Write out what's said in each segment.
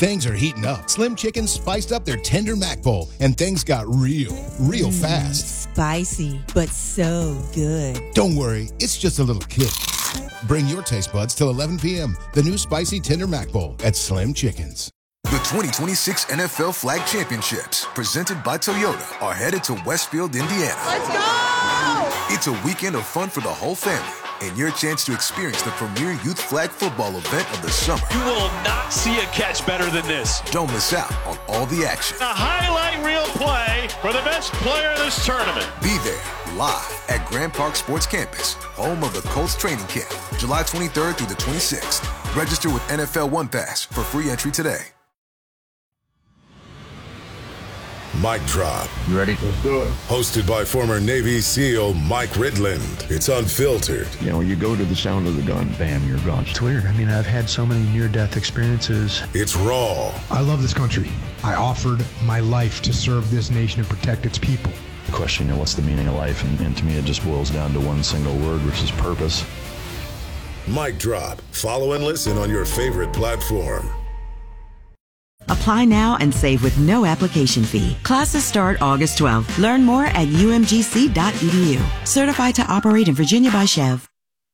Things are heating up. Slim Chickens spiced up their tender mac bowl, and things got real fast. Spicy, but so good. Don't worry, it's just a little kick. Bring your taste buds till 11 p.m. The new spicy tender mac bowl at Slim Chickens. The 2026 NFL Flag Championships, presented by Toyota, are headed to Westfield, Indiana. Let's go! It's a weekend of fun for the whole family, and your chance to experience the premier youth flag football event of the summer. You will not see a catch better than this. Don't miss out on all the action. A highlight reel play for the best player of this tournament. Be there, live at Grand Park Sports Campus, home of the Colts training camp, July 23rd through the 26th. Register with NFL One Pass for free entry today. Mic Drop. You ready? Let's do it. Hosted by former Navy SEAL Mike Ridland. It's unfiltered. You know, you go to the sound of the gun, bam, you're gone. It's weird. I mean, I've had so many near-death experiences. It's raw. I love this country. I offered my life to serve this nation and protect its people. The question, you know, what's the meaning of life? And to me, it just boils down to one single word, which is purpose. Mic Drop. Follow and listen on your favorite platform. Apply now and save with no application fee. Classes start August 12th. Learn more at umgc.edu. Certified to operate in Virginia by Chev.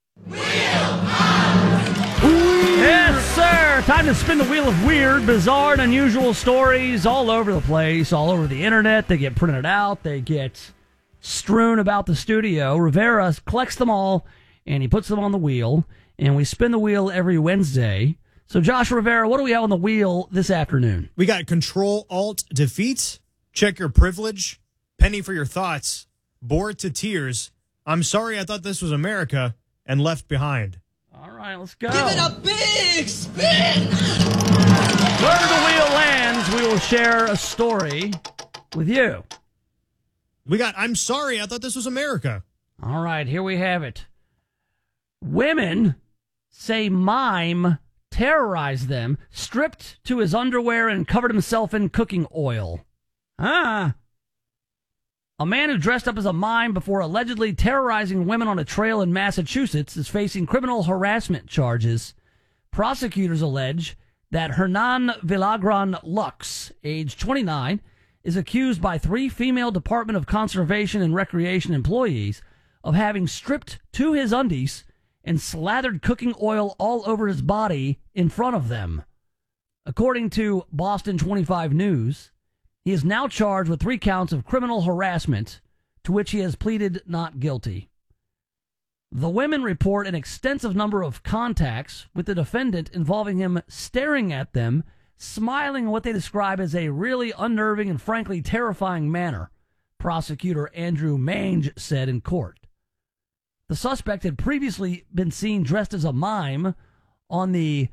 Yes, sir. Time to spin the wheel of weird, bizarre, and unusual stories all over the place, all over the internet. They get printed out. They get strewn about the studio. Rivera collects them all, and he puts them on the wheel, and we spin the wheel every Wednesday. So, Josh Rivera, what do we have on the wheel this afternoon? We got Control-Alt-Defeat, Check Your Privilege, Penny for Your Thoughts, Bored to Tears, I'm Sorry I Thought This Was America, and Left Behind. All right, let's go. Give it a big spin! Wherever the wheel lands, we will share a story with you. We got I'm Sorry I Thought This Was America. All right, here we have it. Women say mime terrorized them, stripped to his underwear, and covered himself in cooking oil. A man who dressed up as a mime before allegedly terrorizing women on a trail in Massachusetts is facing criminal harassment charges. Prosecutors allege that Hernan Villagran Lux, age 29, is accused by 3 female Department of Conservation and Recreation employees of having stripped to his undies and slathered cooking oil all over his body in front of them. According to Boston 25 News, he is now charged with 3 counts of criminal harassment, to which he has pleaded not guilty. The women report an extensive number of contacts with the defendant involving him staring at them, smiling in what they describe as a really unnerving and frankly terrifying manner, prosecutor Andrew Mange said in court. The suspect had previously been seen dressed as a mime on the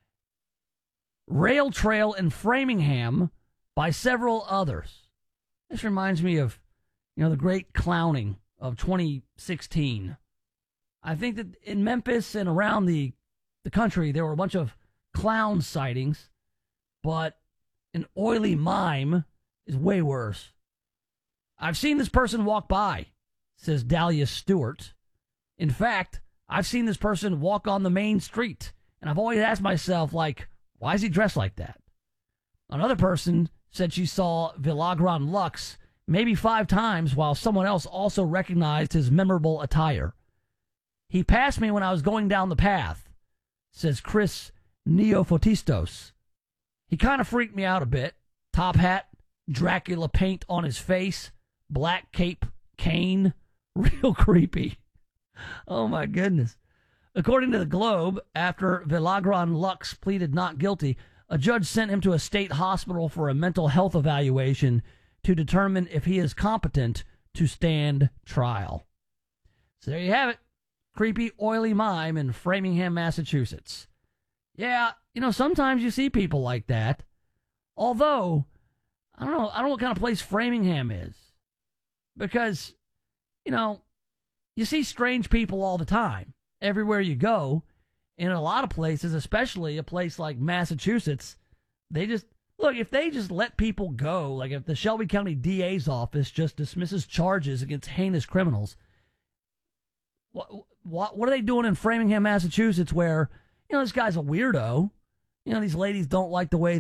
rail trail in Framingham by several others. This reminds me of, the great clowning of 2016. I think that in Memphis and around the country, there were a bunch of clown sightings, but an oily mime is way worse. I've seen this person walk by, says Dahlia Stewart. In fact, I've seen this person walk on the main street, and I've always asked myself, why is he dressed like that? Another person said she saw Villagran Lux maybe 5 times, while someone else also recognized his memorable attire. He passed me when I was going down the path, says Chris Neofotistos. He kind of freaked me out a bit. Top hat, Dracula paint on his face, black cape, cane, real creepy. Oh, my goodness. According to the Globe, after Villagran Lux pleaded not guilty, a judge sent him to a state hospital for a mental health evaluation to determine if he is competent to stand trial. So there you have it. Creepy, oily mime in Framingham, Massachusetts. Yeah, sometimes you see people like that. Although, I don't know what kind of place Framingham is. Because, you see strange people all the time, everywhere you go. In a lot of places, especially a place like Massachusetts, if they just let people go, like if the Shelby County DA's office just dismisses charges against heinous criminals, what are they doing in Framingham, Massachusetts, where, this guy's a weirdo? These ladies don't like the way